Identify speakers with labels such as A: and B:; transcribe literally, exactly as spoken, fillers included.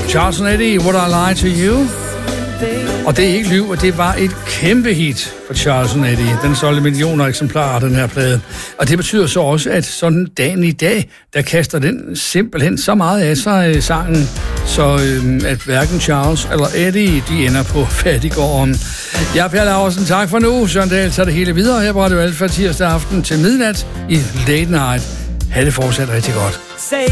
A: Charles and Eddie, Would I Lie to You? Og det er ikke lyv, og det var et kæmpe hit for Charles and Eddie. Den solgte millioner eksemplarer, den her plade. Og det betyder så også, at sådan dagen i dag, der kaster den simpelthen så meget af sig i sangen, så øh, at hverken Charles eller Eddie, de ender på fattiggården. Jeg er Per Laursen, tak for nu. Søren Dahl tager det hele videre her på Radio Alfa tirsdag aften til midnat i Late Night. Ha' det fortsat rigtig godt.